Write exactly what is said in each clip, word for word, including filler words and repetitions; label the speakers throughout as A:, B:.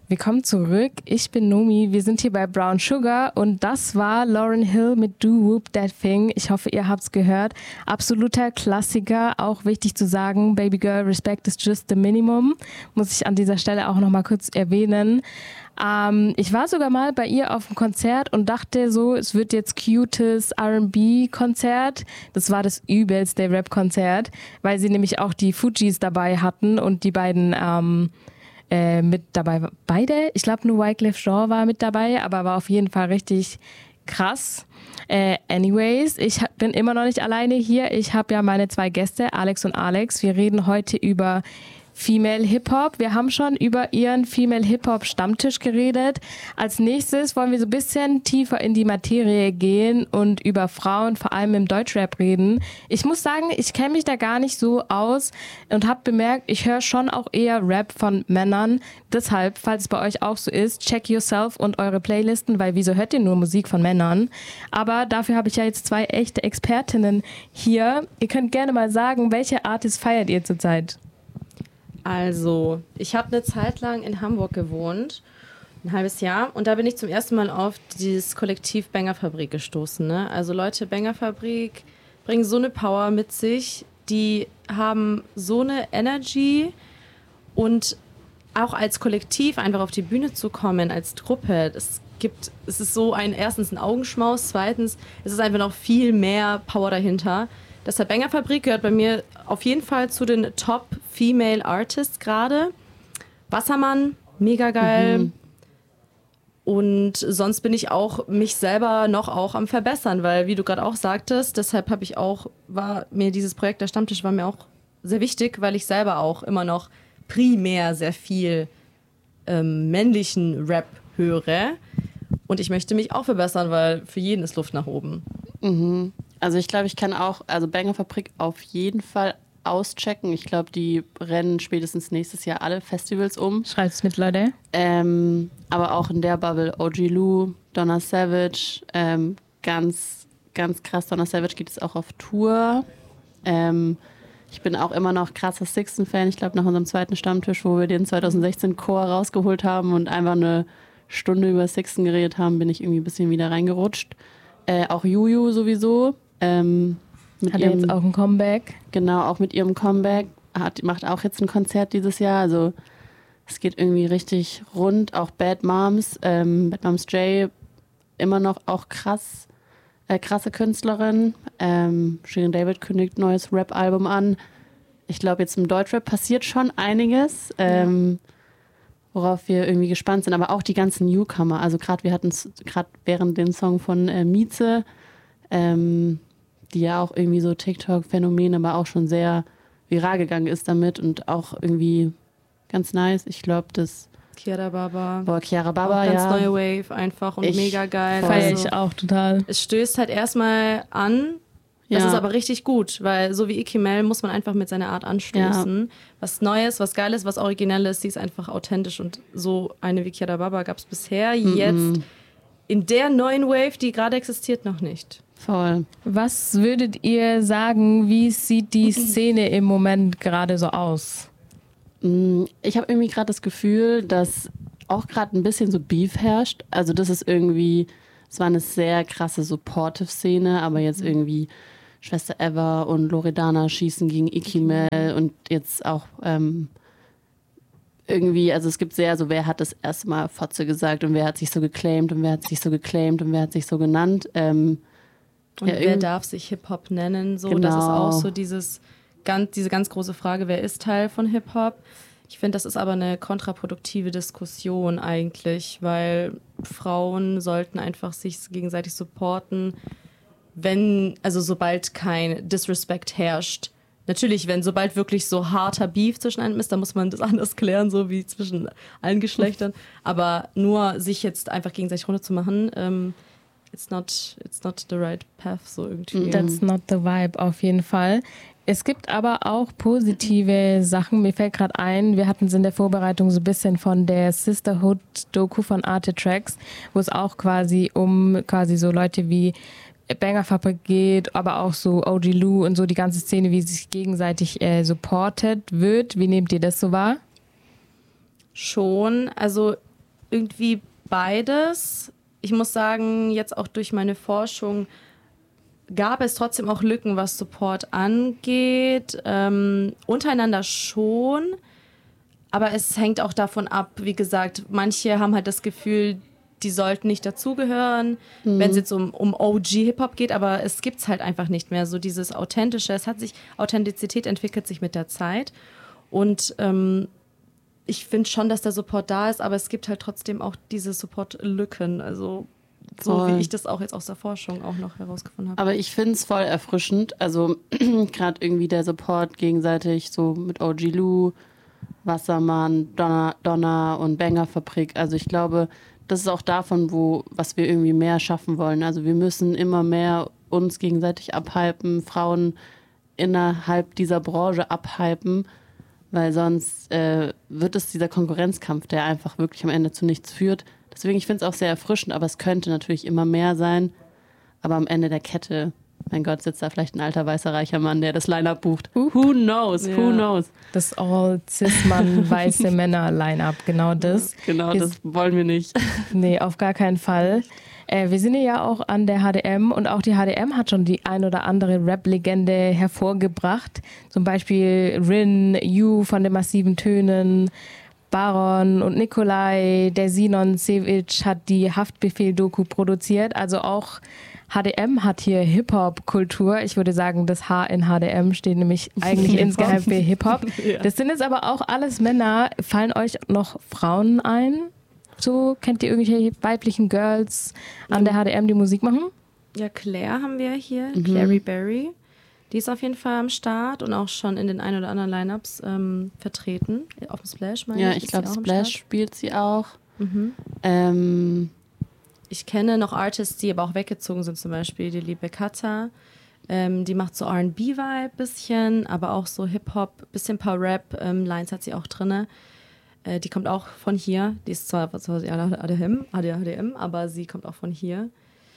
A: Willkommen zurück. Ich bin Nomi. Wir sind hier bei Brown Sugar und das war Lauryn Hill mit Do Whoop That Thing. Ich hoffe, ihr habt's gehört. Absoluter Klassiker. Auch wichtig zu sagen, Baby Girl, Respect is just the minimum. Muss ich an dieser Stelle auch nochmal kurz erwähnen. Ähm, ich war sogar mal bei ihr auf dem Konzert und dachte so, es wird jetzt cutes R and B-Konzert. Das war das übelste Rap-Konzert, weil sie nämlich auch die Fugees dabei hatten und die beiden ähm, äh, mit dabei. Beide? Ich glaube nur Wyclef Jean war mit dabei, aber war auf jeden Fall richtig krass. Äh, anyways, ich bin immer noch nicht alleine hier. Ich habe ja meine zwei Gäste, Alex und Alex. Wir reden heute über Female Hip-Hop. Wir haben schon über ihren Female Hip-Hop Stammtisch geredet. Als nächstes wollen wir so ein bisschen tiefer in die Materie gehen und über Frauen, vor allem im Deutschrap, reden. Ich muss sagen, ich kenne mich da gar nicht so aus und habe bemerkt, ich höre schon auch eher Rap von Männern. Deshalb, falls es bei euch auch so ist, check yourself und eure Playlisten, weil wieso hört ihr nur Musik von Männern? Aber dafür habe ich ja jetzt zwei echte Expertinnen hier. Ihr könnt gerne mal sagen, welche Artists feiert ihr zurzeit?
B: Also, ich habe eine Zeit lang in Hamburg gewohnt, ein halbes Jahr, und da bin ich zum ersten Mal auf dieses Kollektiv Bangerfabrik gestoßen. Ne? Also Leute, Bangerfabrik bringen so eine Power mit sich, die haben so eine Energy und auch als Kollektiv einfach auf die Bühne zu kommen, als Truppe, das gibt, es ist so ein, erstens ein Augenschmaus, zweitens, es ist einfach noch viel mehr Power dahinter. Deshalb Bangerfabrik gehört bei mir auf jeden Fall zu den Top Female Artists gerade. Wassermann, mega geil. Mhm. Und sonst bin ich auch mich selber noch auch am Verbessern, weil wie du gerade auch sagtest, deshalb habe ich auch, war mir dieses Projekt, der Stammtisch war mir auch sehr wichtig, weil ich selber auch immer noch primär sehr viel ähm, männlichen Rap höre. Und ich möchte mich auch verbessern, weil für jeden ist Luft nach oben.
C: Mhm. Also ich glaube, ich kann auch, also Bangerfabrik auf jeden Fall auschecken. Ich glaube, die rennen spätestens nächstes Jahr alle Festivals um.
A: Schreibt's mit, Leute.
C: Ähm, aber auch in der Bubble O G Lou, Donna Savage, ähm, ganz, ganz krass. Donna Savage geht es auch auf Tour. Ähm, ich bin auch immer noch krasser Sixten-Fan. Ich glaube, nach unserem zweiten Stammtisch, wo wir den zwanzig sechzehn Chor rausgeholt haben und einfach eine Stunde über Sixten geredet haben, bin ich irgendwie ein bisschen wieder reingerutscht. Äh, auch Juju sowieso. Ähm, mit
A: Hat
C: ihrem,
A: jetzt auch ein Comeback.
C: Genau, auch mit ihrem Comeback. Hat, macht auch jetzt ein Konzert dieses Jahr. Also es geht irgendwie richtig rund. Auch Bad Moms, ähm, Bad Moms J, immer noch auch krass, äh, krasse Künstlerin. Ähm, Shirin David kündigt ein neues Rap-Album an. Ich glaube, jetzt im Deutschrap passiert schon einiges, ähm, worauf wir irgendwie gespannt sind. Aber auch die ganzen Newcomer. Also gerade wir hatten es gerade während dem Song von äh, Mieze, ähm, die ja auch irgendwie so TikTok-Phänomen, aber auch schon sehr viral gegangen ist damit und auch irgendwie ganz nice. Ich glaube, das...
B: Chiara Baba.
C: Boah, Chiara Baba,
B: auch ganz
C: ja.
B: neue Wave einfach und
C: ich
B: mega geil.
A: Feiere
B: also,
A: ich auch total.
B: Es stößt halt erstmal an, das
C: ja.
B: ist aber richtig gut, weil so wie Ikimel muss man einfach mit seiner Art anstoßen. Ja. Was Neues, was Geiles, was Originelles, sie ist einfach authentisch und so eine wie Chiara Baba gab es bisher. Mm-mm. Jetzt in der neuen Wave, die gerade existiert, noch nicht.
C: Voll.
A: Was würdet ihr sagen, wie sieht die Szene im Moment gerade so aus?
C: Ich habe irgendwie gerade das Gefühl, dass auch gerade ein bisschen so Beef herrscht. Also das ist irgendwie, es war eine sehr krasse Supportive-Szene, aber jetzt irgendwie Schwester Eva und Loredana schießen gegen Ikimel und jetzt auch ähm, irgendwie, also es gibt sehr so, wer hat das erste Mal Fotze gesagt und wer hat sich so geclaimed und wer hat sich so geclaimed und wer hat sich so genannt. Ähm,
B: Und
C: ja,
B: wer darf sich Hip-Hop nennen? So,
C: genau.
B: Das ist auch so dieses, ganz, diese ganz große Frage, wer ist Teil von Hip-Hop? Ich finde, das ist aber eine kontraproduktive Diskussion eigentlich, weil Frauen sollten einfach sich gegenseitig supporten, wenn, also sobald kein Disrespect herrscht. Natürlich, wenn sobald wirklich so harter Beef zwischen einem ist, dann muss man das anders klären, so wie zwischen allen Geschlechtern. Aber nur sich jetzt einfach gegenseitig runterzumachen, ähm, It's not, it's not the right path, so irgendwie.
A: That's not the vibe, auf jeden Fall. Es gibt aber auch positive Sachen. Mir fällt gerade ein, wir hatten es in der Vorbereitung so ein bisschen von der Sisterhood-Doku von Arte Tracks, wo es auch quasi um quasi so Leute wie Bangerfabrik geht, aber auch so O G Lou und so die ganze Szene, wie sie sich gegenseitig äh, supportet wird. Wie nehmt ihr das so wahr?
B: Schon, also irgendwie beides. Ich muss sagen, jetzt auch durch meine Forschung gab es trotzdem auch Lücken, was Support angeht. Ähm, untereinander schon, aber es hängt auch davon ab, wie gesagt, manche haben halt das Gefühl, die sollten nicht dazugehören, mhm. wenn es jetzt um, um O G-Hip-Hop geht, aber es gibt es halt einfach nicht mehr. So dieses Authentische, es hat sich, Authentizität entwickelt sich mit der Zeit und ähm, ich finde schon, dass der Support da ist, aber es gibt halt trotzdem auch diese Support-Lücken, also so voll. Wie ich das auch jetzt aus der Forschung auch noch herausgefunden habe.
C: Aber ich finde es voll erfrischend, also gerade irgendwie der Support gegenseitig so mit O G Lou, Wassermann, Donner, Donner und Banger-Fabrik, also ich glaube, das ist auch davon, wo, was wir irgendwie mehr schaffen wollen. Also wir müssen immer mehr uns gegenseitig abhypen, Frauen innerhalb dieser Branche abhypen, weil sonst äh, wird es dieser Konkurrenzkampf, der einfach wirklich am Ende zu nichts führt. Deswegen, ich finde es auch sehr erfrischend, aber es könnte natürlich immer mehr sein. Aber am Ende der Kette, mein Gott, sitzt da vielleicht ein alter, weißer, reicher Mann, der das Line-Up bucht. Uh. Who knows, ja. who knows.
A: Das All-Cis-Mann, weiße Männer-Line-Up, genau das.
C: Genau, wir, das wollen wir nicht.
A: Nee, auf gar keinen Fall. Äh, wir sind ja auch an der H D M und auch die H D M hat schon die ein oder andere Rap-Legende hervorgebracht. Zum Beispiel Rin, You von den Massiven Tönen, Baron und Nikolai, der Sinon Sevic hat die Haftbefehl-Doku produziert. Also auch H D M hat hier Hip-Hop-Kultur. Ich würde sagen, das H in H D M steht nämlich eigentlich insgeheim für Hip-Hop. Ja. Das sind jetzt aber auch alles Männer. Fallen euch noch Frauen ein? So, kennt ihr irgendwelche weiblichen Girls an der H D M, die Musik machen?
B: Ja, Claire haben wir hier, mhm. Clary Berry. Die ist auf jeden Fall am Start und auch schon in den ein oder anderen Lineups ähm, vertreten. Auf dem Splash, meine
C: ja,
B: ich.
C: Ja, ich glaube, Splash spielt sie auch.
B: Mhm.
C: Ähm,
B: ich kenne noch Artists, die aber auch weggezogen sind, zum Beispiel die liebe Kata. Ähm, die macht so R and B-Vibe bisschen, aber auch so Hip-Hop, bisschen paar Rap-Lines hat sie auch drin. Äh, die kommt auch von hier. Die ist zwar A D M, A D M, aber sie kommt auch von hier.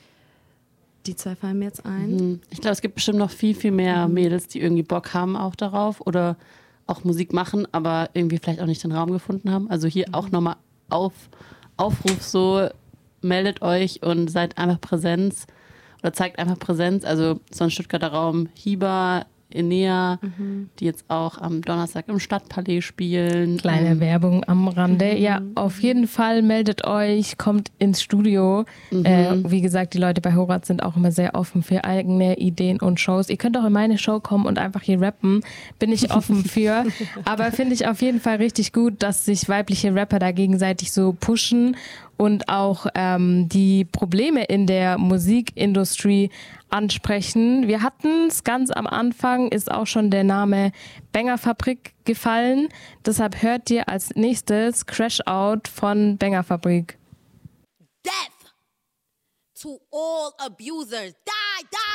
B: Die zwei fallen mir jetzt ein.
C: Ich glaube, es gibt bestimmt noch viel, viel mehr mhm. Mädels, die irgendwie Bock haben auch darauf oder auch Musik machen, aber irgendwie vielleicht auch nicht den Raum gefunden haben. Also hier mhm. auch nochmal auf, Aufruf so, meldet euch und seid einfach Präsenz oder zeigt einfach Präsenz. Also so ein Stuttgarter Raum, Hiba, Enea, mhm. die jetzt auch am Donnerstag im Stadtpalais spielen.
A: Kleine ähm. Werbung am Rande. Mhm. Ja, auf jeden Fall meldet euch, kommt ins Studio. Mhm. Äh, wie gesagt, die Leute bei Horaz sind auch immer sehr offen für eigene Ideen und Shows. Ihr könnt auch in meine Show kommen und einfach hier rappen. Bin ich offen für. Aber finde ich auf jeden Fall richtig gut, dass sich weibliche Rapper da gegenseitig so pushen und auch ähm, die Probleme in der Musikindustrie ansprechen. Wir hatten es ganz am Anfang, ist auch schon der Name Banger-Fabrik gefallen. Deshalb hört ihr als nächstes Crash Out von Banger-Fabrik.
D: Death to all abusers. Die, die.